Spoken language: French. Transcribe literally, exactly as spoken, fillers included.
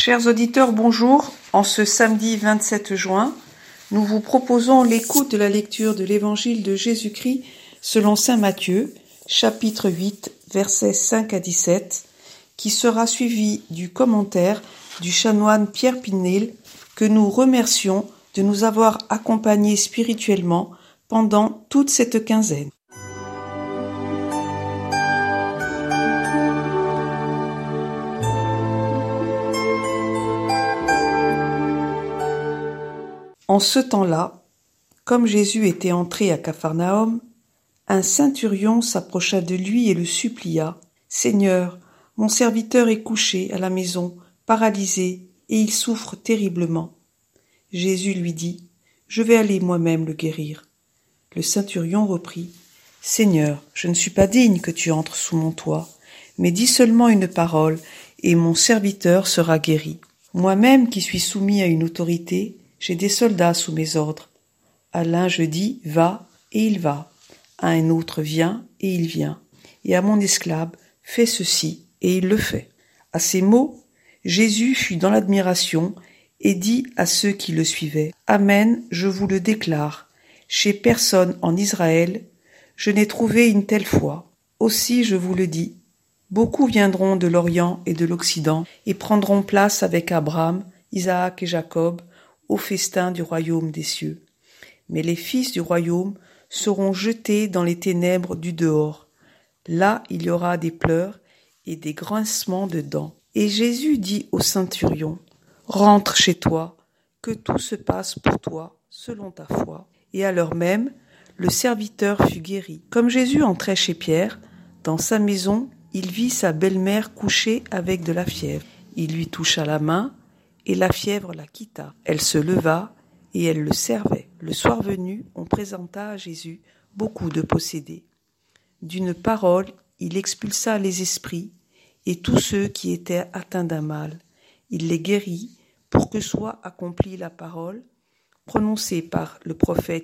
Chers auditeurs, bonjour. En ce samedi vingt-sept juin, nous vous proposons l'écoute de la lecture de l'Évangile de Jésus-Christ selon saint Matthieu, chapitre huit, versets cinq à dix-sept, qui sera suivi du commentaire du chanoine Pierre Pinel, que nous remercions de nous avoir accompagnés spirituellement pendant toute cette quinzaine. En ce temps-là, comme Jésus était entré à Capharnaüm, un centurion s'approcha de lui et le supplia. « Seigneur, mon serviteur est couché à la maison, paralysé, et il souffre terriblement. » Jésus lui dit, « Je vais aller moi-même le guérir. » Le centurion reprit, « Seigneur, je ne suis pas digne que tu entres sous mon toit, mais dis seulement une parole, et mon serviteur sera guéri. Moi-même qui suis soumis à une autorité, j'ai des soldats sous mes ordres. À l'un je dis, va, et il va. À un autre, viens, et il vient. Et à mon esclave, fais ceci, et il le fait. » À ces mots, Jésus fut dans l'admiration et dit à ceux qui le suivaient, « Amen, je vous le déclare, chez personne en Israël, je n'ai trouvé une telle foi. Aussi je vous le dis, beaucoup viendront de l'Orient et de l'Occident et prendront place avec Abraham, Isaac et Jacob, au festin du royaume des cieux. Mais les fils du royaume seront jetés dans les ténèbres du dehors. Là il y aura des pleurs et des grincements de dents. » Et Jésus dit au centurion, « Rentre chez toi, que tout se passe pour toi, selon ta foi. » Et à l'heure même, le serviteur fut guéri. Comme Jésus entrait chez Pierre, dans sa maison, il vit sa belle-mère couchée avec de la fièvre. Il lui toucha la main, et la fièvre la quitta. Elle se leva, et elle le servait. Le soir venu, on présenta à Jésus beaucoup de possédés. D'une parole, il expulsa les esprits, et tous ceux qui étaient atteints d'un mal. Il les guérit, pour que soit accomplie la parole, prononcée par le prophète